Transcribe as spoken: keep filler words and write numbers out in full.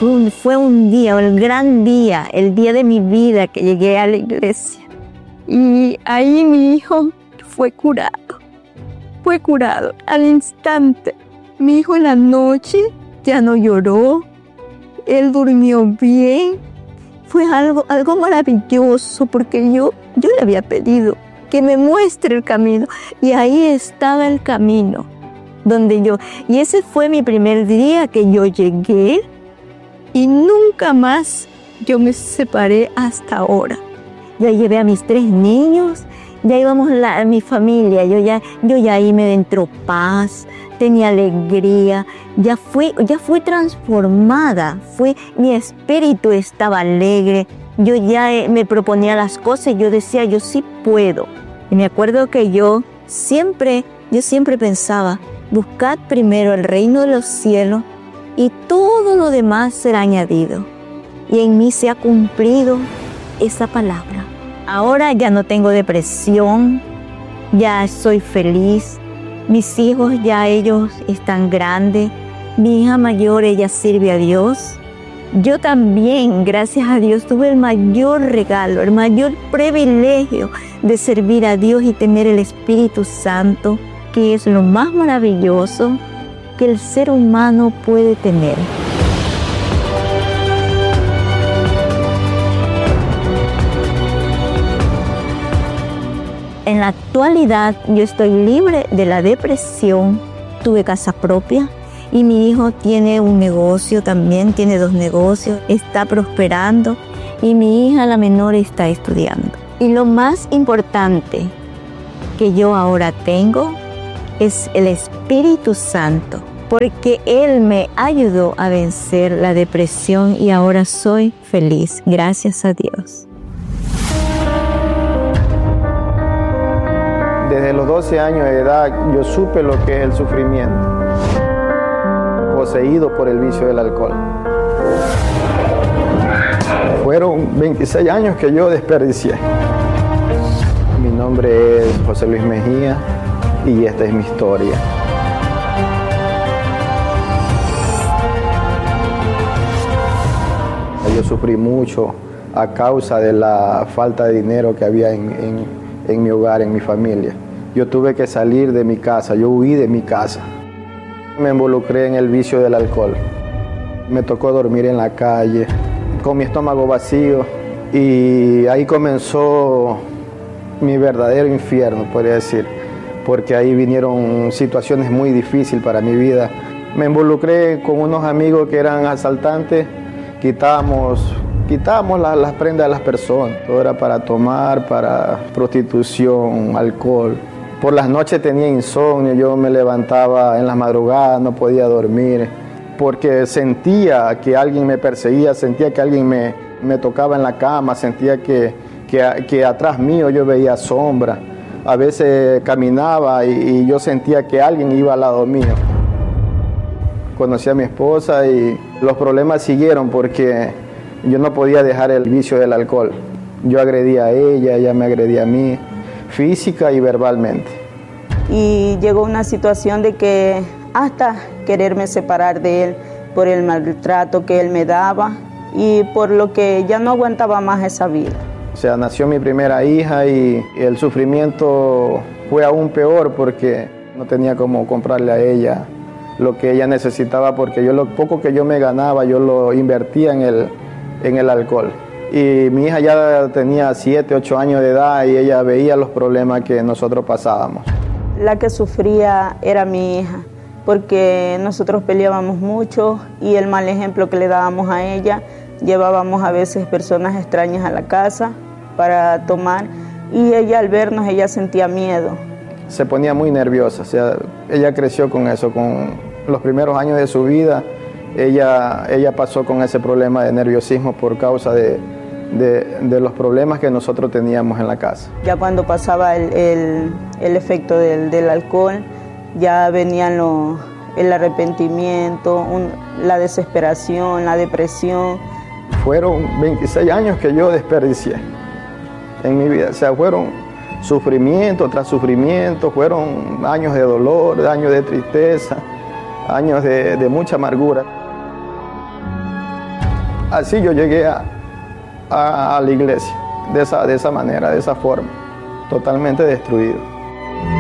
fue un, fue un día, el gran día, el día de mi vida que llegué a la iglesia. Y ahí mi hijo fue curado, fue curado al instante. Mi hijo en la noche ya no lloró, él durmió bien. Fue algo, algo maravilloso porque yo, yo le había pedido que me muestre el camino y ahí estaba el camino donde yo, y ese fue mi primer día que yo llegué y nunca más yo me separé hasta ahora. Ya llevé a mis tres niños, ya íbamos la, mi familia, yo ya, yo ya ahí me entró paz, tenía alegría, ya fui, ya fui transformada, fue, mi espíritu estaba alegre, yo ya eh, me proponía las cosas y yo decía, yo sí puedo. Y me acuerdo que yo siempre, yo siempre pensaba, buscad primero el reino de los cielos y todo lo demás será añadido. Y en mí se ha cumplido esa palabra. Ahora ya no tengo depresión, ya soy feliz. Mis hijos ya ellos están grandes. Mi hija mayor, ella sirve a Dios. Yo también, gracias a Dios, tuve el mayor regalo, el mayor privilegio de servir a Dios y tener el Espíritu Santo, que es lo más maravilloso que el ser humano puede tener. En la actualidad yo estoy libre de la depresión, tuve casa propia y mi hijo tiene un negocio también, tiene dos negocios, está prosperando y mi hija la menor está estudiando. Y lo más importante que yo ahora tengo es el Espíritu Santo, porque Él me ayudó a vencer la depresión y ahora soy feliz, gracias a Dios. Desde los doce años de edad yo supe lo que es el sufrimiento, poseído por el vicio del alcohol. Fueron veintiséis años que yo desperdicié. Mi nombre es José Luis Mejía y esta es mi historia. Yo sufrí mucho a causa de la falta de dinero que había en, en, en mi hogar, en mi familia. Yo tuve que salir de mi casa, yo huí de mi casa. Me involucré en el vicio del alcohol. Me tocó dormir en la calle, con mi estómago vacío, y ahí comenzó mi verdadero infierno, podría decir, porque ahí vinieron situaciones muy difíciles para mi vida. Me involucré con unos amigos que eran asaltantes, quitábamos, quitábamos la, las prendas de las personas. Todo era para tomar, para prostitución, alcohol. Por las noches tenía insomnio, yo me levantaba en las madrugadas, no podía dormir, porque sentía que alguien me perseguía, sentía que alguien me, me tocaba en la cama, sentía que, que, que atrás mío yo veía sombra. A veces caminaba y, y yo sentía que alguien iba al lado mío. Conocí a mi esposa y los problemas siguieron porque yo no podía dejar el vicio del alcohol. Yo agredía a ella, ella me agredía a mí, física y verbalmente. Y llegó una situación de que hasta quererme separar de él por el maltrato que él me daba y por lo que ya no aguantaba más esa vida. O sea, nació mi primera hija y el sufrimiento fue aún peor porque no tenía cómo comprarle a ella lo que ella necesitaba, porque yo lo poco que yo me ganaba yo lo invertía en el, en el alcohol. Y mi hija ya tenía siete, ocho años de edad y ella veía los problemas que nosotros pasábamos. La que sufría era mi hija, porque nosotros peleábamos mucho y el mal ejemplo que le dábamos a ella, llevábamos a veces personas extrañas a la casa para tomar y ella al vernos, ella sentía miedo. Se ponía muy nerviosa, o sea, ella creció con eso, con los primeros años de su vida, ella, ella pasó con ese problema de nerviosismo por causa de, de, de los problemas que nosotros teníamos en la casa. Ya cuando pasaba el, el, el efecto del, del alcohol, ya venían los, el arrepentimiento, un, la desesperación, la depresión. Fueron veintiséis años que yo desperdicié en mi vida, o sea, fueron sufrimiento tras sufrimiento, fueron años de dolor, años de tristeza, años de, de mucha amargura. Así yo llegué a, a, a la iglesia, de esa, de esa manera, de esa forma, totalmente destruido.